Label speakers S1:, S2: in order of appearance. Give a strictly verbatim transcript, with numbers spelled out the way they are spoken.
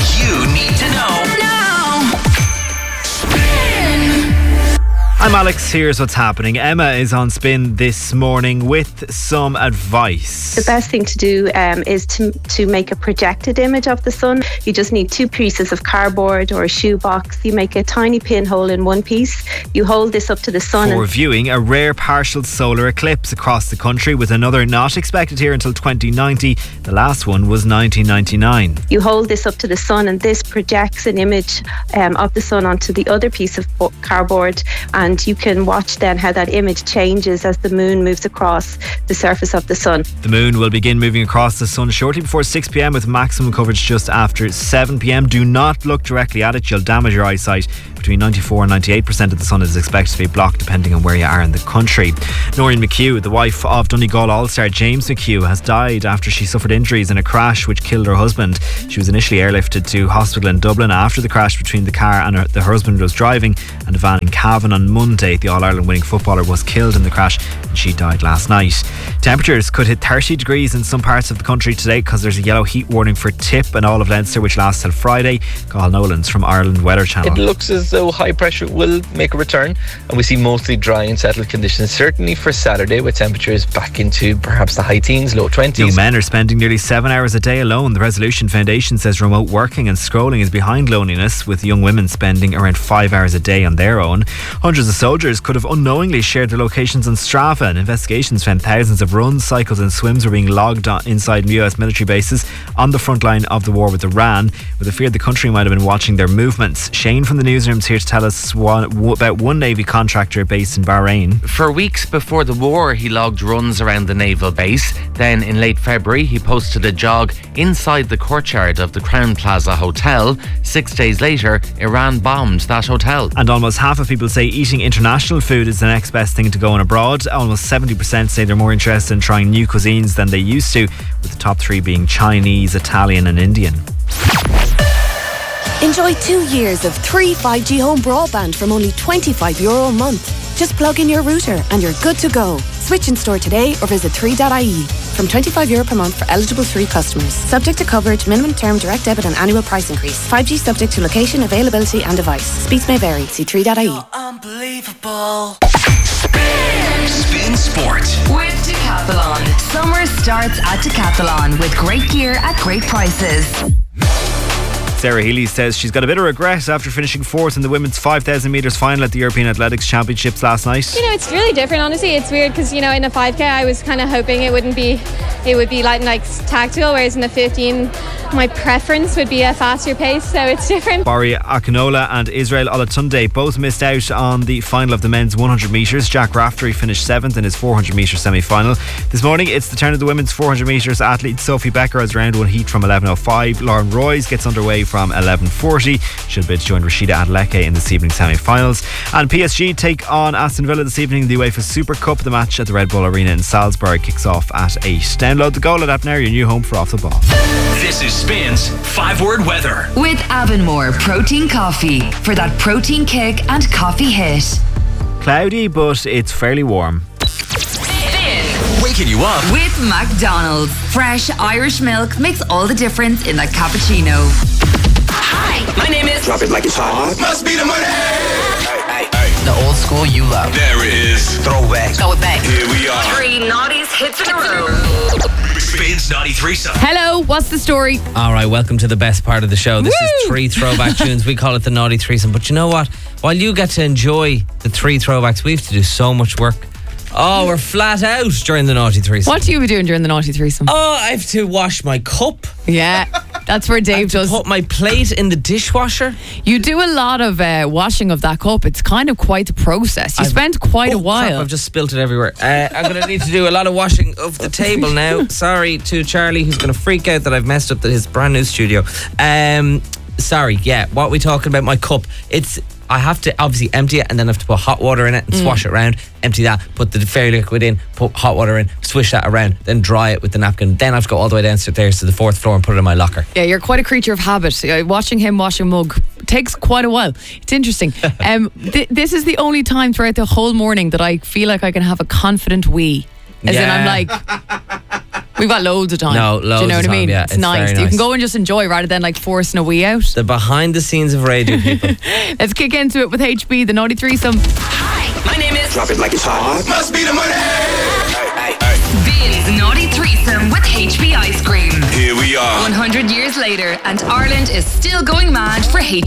S1: you need to know now.
S2: I'm Alex, here's what's happening. Emma is on Spin this morning with some advice.
S3: The best thing to do um, is to to make a projected image of the sun. You just need two pieces of cardboard or a shoebox. You make a tiny pinhole in one piece. You hold this up to the sun.
S2: For
S3: and
S2: viewing a rare partial solar eclipse across the country, with another not expected here until twenty ninety. The last one was nineteen ninety-nine.
S3: You hold this up to the sun and this projects an image um, of the sun onto the other piece of bo- cardboard, and you can watch then how that image changes as the moon moves across the surface of the sun.
S2: The moon will begin moving across the sun shortly before six p.m. with maximum coverage just after seven p.m. Do not look directly at it, you'll damage your eyesight. Between ninety-four and ninety-eight percent of the sun is expected to be blocked depending on where you are in the country. Noreen McHugh, the wife of Donegal All-Star James McHugh, has died after she suffered injuries in a crash which killed her husband. She was initially airlifted to hospital in Dublin after the crash between the car and her, the her husband was driving and a van in Cavan on Monday. The All-Ireland winning footballer was killed in the crash and she died last night. Temperatures could hit thirty degrees in some parts of the country today because there's a yellow heat warning for Tip and all of Leinster, which lasts till Friday. Cathal Nolans from Ireland Weather Channel.
S4: It looks as though high pressure will make a return and we see mostly dry and settled conditions, certainly for Saturday, with temperatures back into perhaps the high teens, low twenties.
S2: Young men are spending nearly seven hours a day alone. The Resolution Foundation says remote working and scrolling is behind loneliness, with young women spending around five hours a day on their own. Hundreds of soldiers could have unknowingly shared their locations on Strava, and investigations found thousands of runs, cycles and swims were being logged on inside U S military bases on the front line of the war with Iran, with a fear the country might have been watching their movements. Shane from the newsroom's here to tell us one, about one Navy contractor based in Bahrain.
S5: For weeks before the war, he logged runs around the naval base. Then in late February, he posted a jog inside the courtyard of the Crown Plaza Hotel. Six days later, Iran bombed that hotel.
S2: And almost half of people say eating international food is the next best thing to going abroad. Almost seventy percent say they're more interested in trying new cuisines than they used to, with the top three being Chinese, Italian and Indian.
S6: Enjoy two years of three five G home broadband from only twenty-five euro a month. Just plug in your router and you're good to go. Switch in store today or visit three dot I E. From twenty-five euro per month for eligible three customers. Subject to coverage, minimum term, direct debit and annual price increase. five G subject to location, availability and device. Speeds may vary. See three dot I E.
S1: Unbelievable. Spin Sport
S7: with Decathlon. Summer starts at Decathlon with great gear at great prices.
S2: Sarah Healy says she's got a bit of regret after finishing fourth in the women's five thousand metres final at the European Athletics Championships last night.
S8: You know, it's really different, honestly. It's weird because, you know, in a five K I was kind of hoping it wouldn't be, it would be like, like tactical, whereas in the fifteen my preference would be a faster pace, so it's different.
S2: Bari Akinola and Israel Olatunde both missed out on the final of the men's one hundred metres. Jack Raftery finished seventh in his four hundred metre semi-final. This morning it's the turn of the women's four hundred metres athlete. Sophie Becker has round one heat from eleven oh five. Lauren Royce gets underway from eleven forty. She'll bid to join Rashida Adeleke in this evening's semi-finals. And P S G take on Aston Villa this evening in the UEFA Super Cup. The match at the Red Bull Arena in Salzburg kicks off at eight. Download the Goal app now, your new home for Off the Ball.
S1: This is Spin's five-word weather.
S7: With Avonmore Protein Coffee for that protein kick and coffee hit.
S2: Cloudy, but it's fairly warm.
S1: Waking you up
S7: with McDonald's. Fresh Irish milk makes all the difference in that cappuccino.
S1: Hi, my name is.
S9: Drop it like it's hot.
S1: Must be the money.
S9: Hey, hey, hey.
S5: The old school you love.
S1: There it is.
S9: Throwback.
S7: Throw it back.
S1: Here we are.
S7: Three naughties hits in a row.
S1: Spins Naughty Threesome.
S10: Hello, what's the story?
S11: All right, welcome to the best part of the show. This
S10: Woo!
S11: is three throwback tunes. We call it the Naughty Threesome. But you know what? While you get to enjoy the three throwbacks, we have to do so much work. Oh, we're flat out during the Naughty Threesome.
S10: What do you be doing during the Naughty Threesome?
S11: Oh, I have to wash my cup.
S10: Yeah, that's where Dave does.
S11: Put my plate in the dishwasher.
S10: You do a lot of uh, washing of that cup. It's kind of quite a process. You
S11: I've,
S10: spend quite
S11: oh,
S10: a while.
S11: Crap, I've just spilt it everywhere. Uh, I'm going to need to do a lot of washing of the table now. Sorry to Charlie, who's going to freak out that I've messed up his brand new studio. Um, sorry, yeah. What are we talking about? My cup. It's. I have to obviously empty it and then I have to put hot water in it and mm. swash it around, empty that, put the fairy liquid in, put hot water in, swish that around, then dry it with the napkin. Then I have to go all the way downstairs to the fourth floor and put it in my locker.
S10: Yeah, you're quite a creature of habit. Uh, watching him wash a mug takes quite a while. It's interesting. um, th- this is the only time throughout the whole morning that I feel like I can have a confident wee. As
S11: yeah.
S10: in I'm like... We've got loads of time.
S11: No, loads
S10: Do you know
S11: of
S10: what I
S11: time,
S10: mean?
S11: yeah,
S10: it's,
S11: it's
S10: nice.
S11: very
S10: You
S11: nice.
S10: can go and just enjoy rather than like forcing a wee out.
S11: The behind the scenes of radio people.
S10: Let's kick into it with H B, the Naughty Threesome.
S1: My name is.
S9: Drop it like it's hot.
S1: Must be the money.
S7: Vin's Naughty Threesome with H B Ice Cream.
S1: Here we are.
S7: one hundred years later, and Ireland is still going mad for H B.